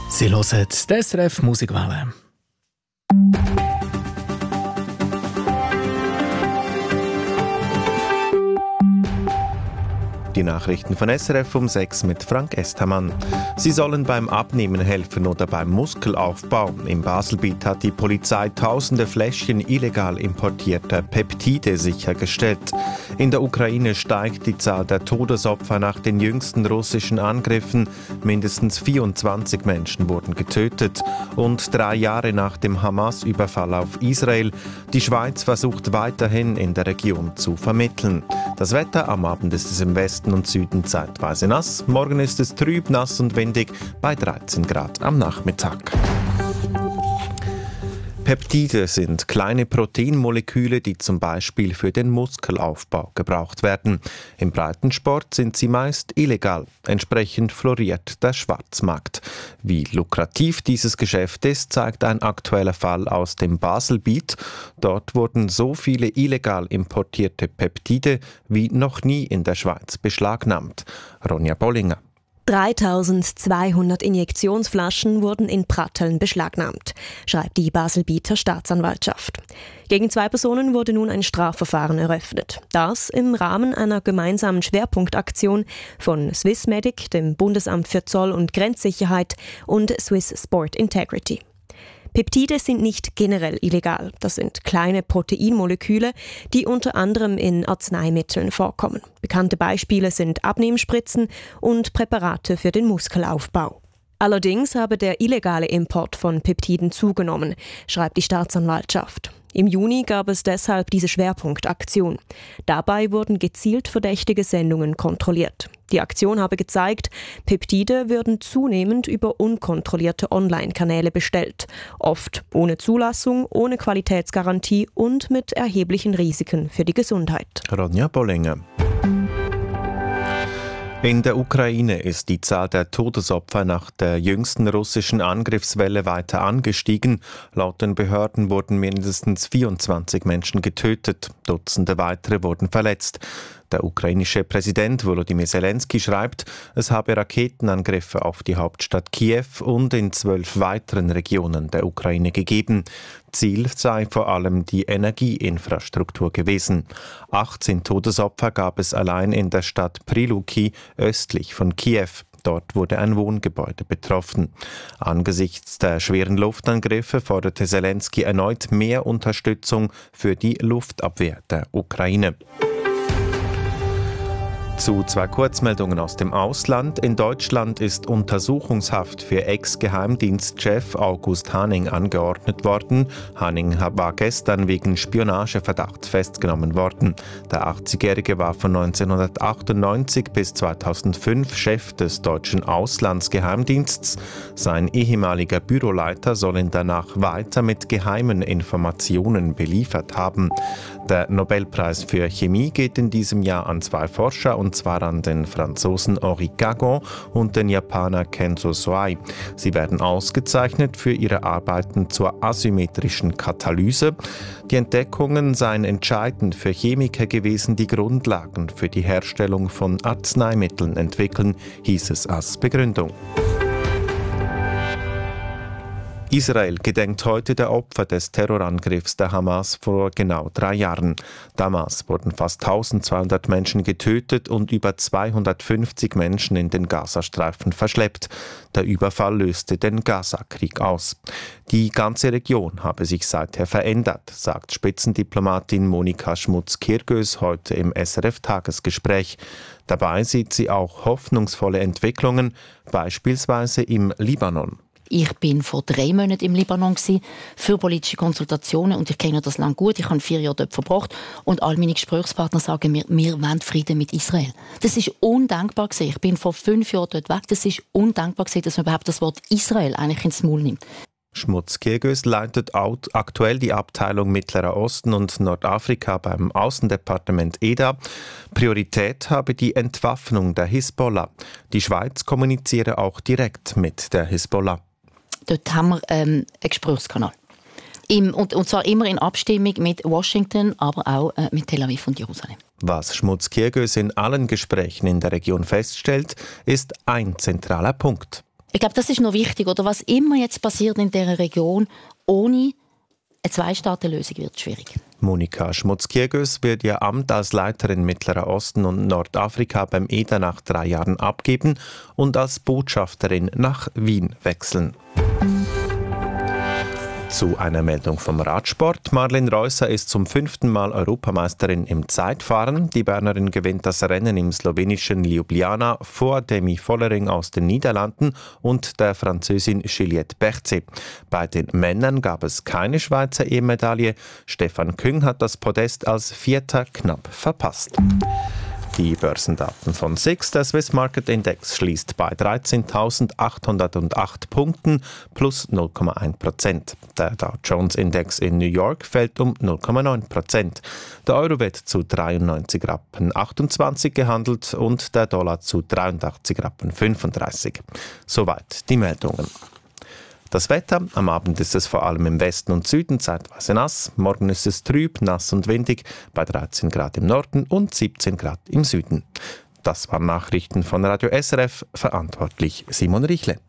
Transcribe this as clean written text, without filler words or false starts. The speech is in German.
Sie hören die SRF Musikwelle. Die Nachrichten von SRF um 6 mit Frank Estermann. Sie sollen beim Abnehmen helfen oder beim Muskelaufbau. Im Baselbiet hat die Polizei tausende Fläschchen illegal importierter Peptide sichergestellt. In der Ukraine steigt die Zahl der Todesopfer nach den jüngsten russischen Angriffen. Mindestens 24 Menschen wurden getötet. Und 3 Jahre nach dem Hamas-Überfall auf Israel. Die Schweiz versucht weiterhin in der Region zu vermitteln. Das Wetter: am Abend ist es im Westen und Süden zeitweise nass. Morgen ist es trüb, nass und windig bei 13 Grad am Nachmittag. Peptide sind kleine Proteinmoleküle, die zum Beispiel für den Muskelaufbau gebraucht werden. Im Breitensport sind sie meist illegal. Entsprechend floriert der Schwarzmarkt. Wie lukrativ dieses Geschäft ist, zeigt ein aktueller Fall aus dem Baselbiet. Dort wurden so viele illegal importierte Peptide wie noch nie in der Schweiz beschlagnahmt. Ronja Bollinger. 3200 Injektionsflaschen wurden in Pratteln beschlagnahmt, schreibt die Baselbieter Staatsanwaltschaft. Gegen 2 Personen wurde nun ein Strafverfahren eröffnet. Das im Rahmen einer gemeinsamen Schwerpunktaktion von Swissmedic, dem Bundesamt für Zoll- und Grenzsicherheit, und Swiss Sport Integrity. Peptide sind nicht generell illegal. Das sind kleine Proteinmoleküle, die unter anderem in Arzneimitteln vorkommen. Bekannte Beispiele sind Abnehmspritzen und Präparate für den Muskelaufbau. Allerdings habe der illegale Import von Peptiden zugenommen, schreibt die Staatsanwaltschaft. Im Juni gab es deshalb diese Schwerpunktaktion. Dabei wurden gezielt verdächtige Sendungen kontrolliert. Die Aktion habe gezeigt, Peptide würden zunehmend über unkontrollierte Online-Kanäle bestellt. Oft ohne Zulassung, ohne Qualitätsgarantie und mit erheblichen Risiken für die Gesundheit. Ronja Bollinger. In der Ukraine ist die Zahl der Todesopfer nach der jüngsten russischen Angriffswelle weiter angestiegen. Laut den Behörden wurden mindestens 24 Menschen getötet, Dutzende weitere wurden verletzt. Der ukrainische Präsident Volodymyr Zelensky schreibt, es habe Raketenangriffe auf die Hauptstadt Kiew und in 12 weiteren Regionen der Ukraine gegeben. Ziel sei vor allem die Energieinfrastruktur gewesen. 18 Todesopfer gab es allein in der Stadt Pryluki östlich von Kiew. Dort wurde ein Wohngebäude betroffen. Angesichts der schweren Luftangriffe forderte Zelensky erneut mehr Unterstützung für die Luftabwehr der Ukraine. Zu 2 Kurzmeldungen aus dem Ausland. In Deutschland ist Untersuchungshaft für Ex-Geheimdienstchef August Hanning angeordnet worden. Hanning war gestern wegen Spionageverdachts festgenommen worden. Der 80-Jährige war von 1998 bis 2005 Chef des deutschen Auslandsgeheimdienstes. Sein ehemaliger Büroleiter soll ihn danach weiter mit geheimen Informationen beliefert haben. Der Nobelpreis für Chemie geht in diesem Jahr an 2 Forscher, und zwar an den Franzosen Henri Cagon und den Japaner Kenzo Soai. Sie werden ausgezeichnet für ihre Arbeiten zur asymmetrischen Katalyse. Die Entdeckungen seien entscheidend für Chemiker gewesen, die Grundlagen für die Herstellung von Arzneimitteln entwickeln, hieß es als Begründung. Israel gedenkt heute der Opfer des Terrorangriffs der Hamas vor genau 3 Jahren. Damals wurden fast 1200 Menschen getötet und über 250 Menschen in den Gazastreifen verschleppt. Der Überfall löste den Gaza-Krieg aus. Die ganze Region habe sich seither verändert, sagt Spitzendiplomatin Monika Schmutz-Kirgös heute im SRF-Tagesgespräch. Dabei sieht sie auch hoffnungsvolle Entwicklungen, beispielsweise im Libanon. Ich bin vor 3 Monaten im Libanon für politische Konsultationen und ich kenne das Land gut. Ich habe 4 Jahre dort verbracht und all meine Gesprächspartner sagen mir, wir wollen Frieden mit Israel. Das ist undenkbar gewesen. Ich bin vor 5 Jahren dort weg. Das ist undenkbar gewesen, dass man überhaupt das Wort Israel eigentlich ins Maul nimmt. Schmutz-Kirgös leitet aktuell die Abteilung Mittlerer Osten und Nordafrika beim Außendepartement EDA. Priorität habe die Entwaffnung der Hisbollah. Die Schweiz kommuniziere auch direkt mit der Hisbollah. Dort haben wir einen Gesprächskanal. Und zwar immer in Abstimmung mit Washington, aber auch mit Tel Aviv und Jerusalem. Was Schmutz-Kirgös in allen Gesprächen in der Region feststellt, ist ein zentraler Punkt. Ich glaube, das ist noch wichtig. Oder was immer jetzt passiert in dieser Region, ohne eine Zwei-Staaten-Lösung wird es schwierig. Monika Schmutzkirgös wird ihr Amt als Leiterin Mittlerer Osten und Nordafrika beim EDA nach 3 Jahren abgeben und als Botschafterin nach Wien wechseln. Zu einer Meldung vom Radsport. Marlen Reusser ist zum 5. Mal Europameisterin im Zeitfahren. Die Bernerin gewinnt das Rennen im slowenischen Ljubljana vor Demi Vollering aus den Niederlanden und der Französin Juliette Berthet. Bei den Männern gab es keine Schweizer E-Medaille. Stefan Küng hat das Podest als Vierter knapp verpasst. Die Börsendaten von SIX. Der Swiss Market Index schließt bei 13.808 Punkten plus 0,1%. Der Dow Jones Index in New York fällt um 0,9%. Der Euro wird zu 93,28 Rappen gehandelt und der Dollar zu 83,35 Rappen. Soweit die Meldungen. Das Wetter, am Abend ist es vor allem im Westen und Süden zeitweise nass, morgen ist es trüb, nass und windig, bei 13 Grad im Norden und 17 Grad im Süden. Das waren Nachrichten von Radio SRF, verantwortlich Simon Richle.